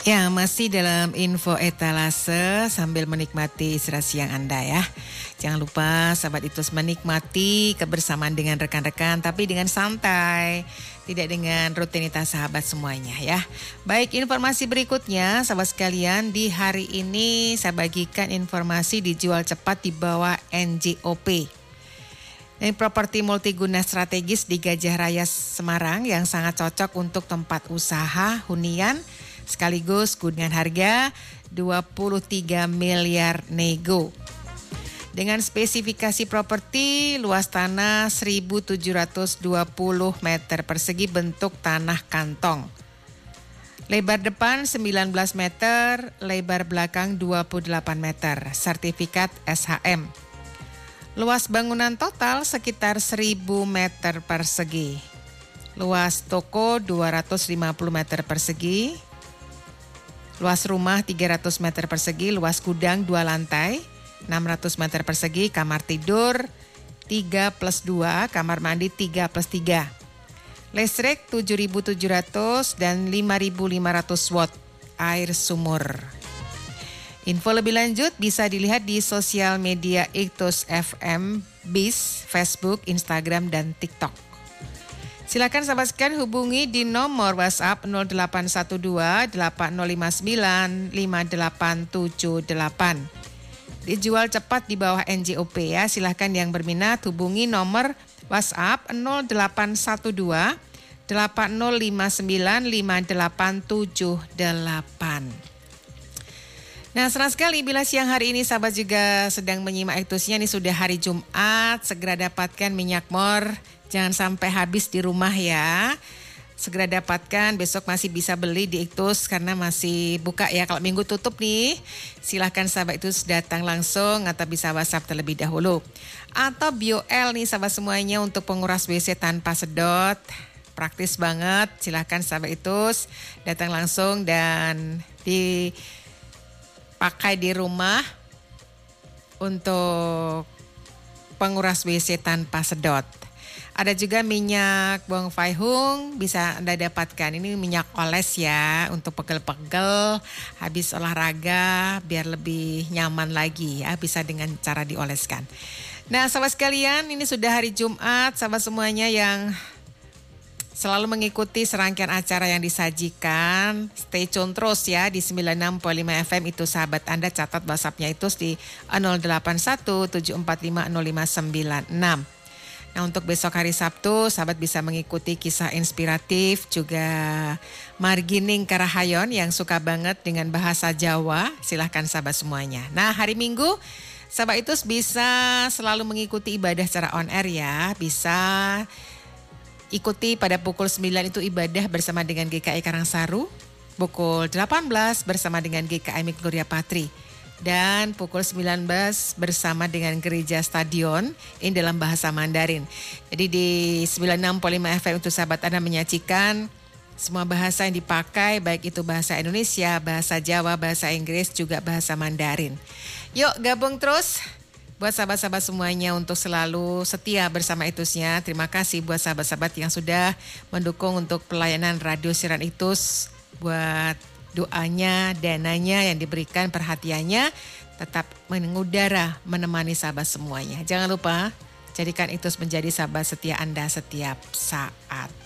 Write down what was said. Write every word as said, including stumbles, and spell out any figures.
Ya, masih dalam info etalase sambil menikmati istirahat siang Anda ya. Jangan lupa sahabat Itus menikmati kebersamaan dengan rekan-rekan tapi dengan santai, tidak dengan rutinitas sahabat semuanya ya. Baik, informasi berikutnya sahabat sekalian, di hari ini saya bagikan informasi dijual cepat di bawah N J O P. Ini properti multiguna strategis di Gajah Raya Semarang yang sangat cocok untuk tempat usaha hunian sekaligus dengan harga dua puluh tiga miliar nego. Dengan spesifikasi properti luas tanah seribu tujuh ratus dua puluh meter persegi bentuk tanah kantong. Lebar depan sembilan belas meter, lebar belakang dua puluh delapan meter, sertifikat S H M. Luas bangunan total sekitar seribu meter persegi. Luas toko dua ratus lima puluh meter persegi. Luas rumah tiga ratus meter persegi, luas gudang dua lantai, enam ratus meter persegi, kamar tidur tiga plus dua, kamar mandi tiga plus tiga. Listrik tujuh ribu tujuh ratus dan lima ribu lima ratus watt, air sumur. Info lebih lanjut bisa dilihat di sosial media Itus F M, B I S, Facebook, Instagram, dan TikTok. Silakan sahabat sekalian hubungi di nomor WhatsApp nol delapan satu dua delapan nol lima sembilan lima delapan tujuh delapan. Dijual cepat di bawah N J O P ya. Silakan yang berminat hubungi nomor WhatsApp nol delapan satu dua delapan nol lima sembilan lima delapan tujuh delapan. Nah, senang sekali bila siang hari ini sahabat juga sedang menyimak Itusnya. Ini sudah hari Jumat, segera dapatkan minyak mor. Jangan sampai habis di rumah ya. Segera dapatkan, besok masih bisa beli di Itus karena masih buka ya. Kalau minggu tutup nih, silahkan sahabat Itus datang langsung atau bisa WhatsApp terlebih dahulu. Atau BioL nih sahabat semuanya untuk penguras W C tanpa sedot. Praktis banget, silahkan sahabat Itus datang langsung dan dipakai di rumah untuk penguras W C tanpa sedot. Ada juga minyak bawang faihung bisa Anda dapatkan. Ini minyak oles ya untuk pegel-pegel habis olahraga biar lebih nyaman lagi ya, bisa dengan cara dioleskan. Nah, sahabat sekalian, ini sudah hari Jumat, sahabat semuanya yang selalu mengikuti serangkaian acara yang disajikan. Stay tune terus ya di sembilan puluh enam koma lima F M itu sahabat Anda, catat WhatsApp-nya itu di nol delapan satu tujuh empat lima nol lima sembilan enam. Nah, untuk besok hari Sabtu, sahabat bisa mengikuti kisah inspiratif, juga Margining Karahayon yang suka banget dengan bahasa Jawa. Silahkan sahabat semuanya. Nah, hari Minggu, sahabat itu bisa selalu mengikuti ibadah secara on air ya. Bisa ikuti pada pukul sembilan itu ibadah bersama dengan G K I Karangsaru. Pukul delapan belas bersama dengan G K I Mik Gloria Patri. Dan pukul sembilan belas bersama dengan Gereja Stadion ini dalam bahasa Mandarin. Jadi di sembilan puluh enam koma lima F M untuk sahabat Anda menyajikan semua bahasa yang dipakai, baik itu bahasa Indonesia, bahasa Jawa, bahasa Inggris, juga bahasa Mandarin. Yuk gabung terus buat sahabat-sahabat semuanya untuk selalu setia bersama Itusnya. Terima kasih buat sahabat-sahabat yang sudah mendukung untuk pelayanan Radio Siaran Itus, buat doanya, dananya yang diberikan, perhatiannya tetap mengudara menemani sahabat semuanya. Jangan lupa jadikan Itus menjadi sahabat setia Anda setiap saat.